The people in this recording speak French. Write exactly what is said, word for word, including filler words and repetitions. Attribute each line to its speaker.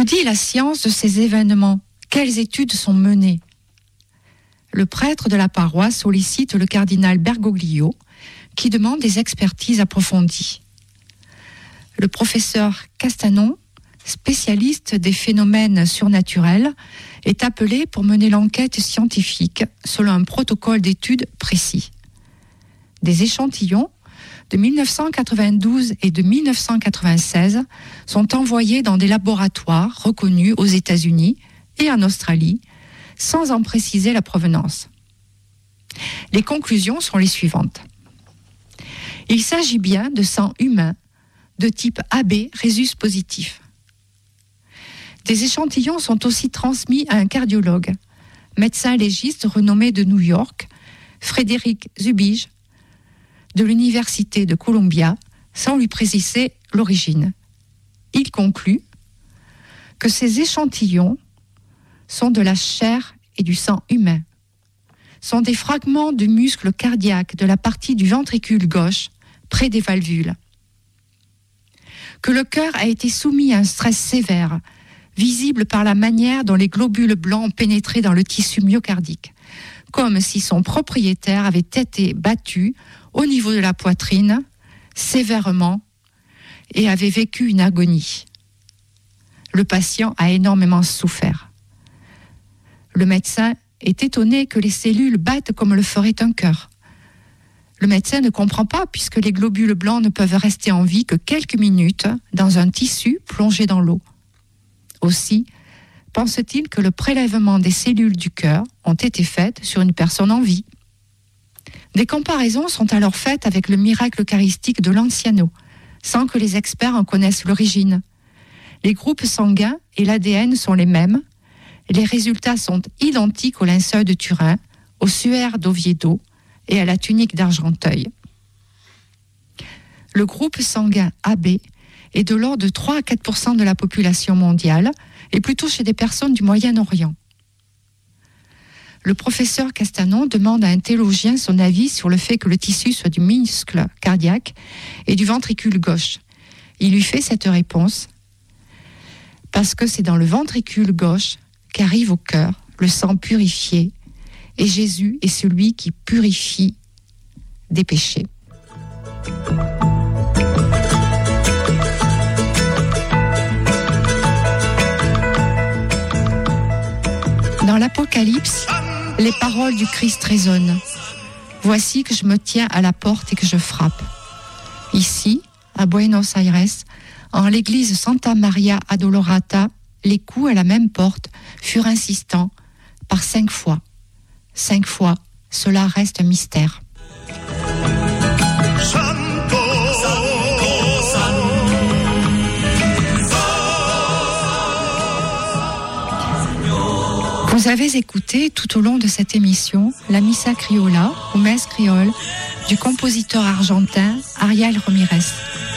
Speaker 1: dit la science de ces événements? Quelles études sont menées? Le prêtre de la paroisse sollicite le cardinal Bergoglio, qui demande des expertises approfondies. Le professeur Castanon, spécialiste des phénomènes surnaturels, est appelé pour mener l'enquête scientifique selon un protocole d'études précis. Des échantillons de mille neuf cent quatre-vingt-douze et de mille neuf cent quatre-vingt-seize sont envoyés dans des laboratoires reconnus aux États-Unis et en Australie, sans en préciser la provenance. Les conclusions sont les suivantes. Il s'agit bien de sang humain de type A B rhésus positif. Des échantillons sont aussi transmis à un cardiologue, médecin légiste renommé de New York, Frédéric Zubige, de l'Université de Columbia, sans lui préciser l'origine. Il conclut que ces échantillons sont de la chair et du sang humain, sont des fragments de muscles cardiaques de la partie du ventricule gauche, près des valvules. Que le cœur a été soumis à un stress sévère, visible par la manière dont les globules blancs ont pénétré dans le tissu myocardique, comme si son propriétaire avait été battu au niveau de la poitrine, sévèrement, et avait vécu une agonie. Le patient a énormément souffert. Le médecin est étonné que les cellules battent comme le ferait un cœur. Le médecin ne comprend pas puisque les globules blancs ne peuvent rester en vie que quelques minutes dans un tissu plongé dans l'eau. Aussi, pense-t-il que le prélèvement des cellules du cœur ont été faites sur une personne en vie. Des comparaisons sont alors faites avec le miracle eucharistique de Lanciano, sans que les experts en connaissent l'origine. Les groupes sanguins et l'A D N sont les mêmes. Les résultats sont identiques au linceul de Turin, au suaire d'Oviedo et à la tunique d'Argenteuil. Le groupe sanguin A B est de l'ordre de trois à quatre pour cent de la population mondiale et plutôt chez des personnes du Moyen-Orient. Le professeur Castanon demande à un théologien son avis sur le fait que le tissu soit du muscle cardiaque et du ventricule gauche. Il lui fait cette réponse « Parce que c'est dans le ventricule gauche qu'arrive au cœur le sang purifié, et Jésus est celui qui purifie des péchés. » Dans l'Apocalypse, les paroles du Christ résonnent. « Voici que je me tiens à la porte et que je frappe. » Ici, à Buenos Aires, en l'église Santa Maria Adolorata, les coups à la même porte furent insistants par cinq fois. Cinq fois, cela reste un mystère. Santo, Santo, Santo. Vous avez écouté tout au long de cette émission la Missa Criolla, ou Messe Créole, du compositeur argentin Ariel Ramirez.